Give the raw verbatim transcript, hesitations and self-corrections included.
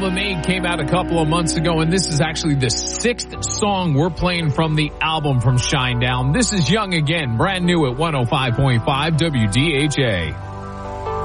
Lemonade came out a couple of months ago, and this is actually the sixth song we're playing from the album from Shinedown. This is Young Again, brand new at one oh five point five W D H A.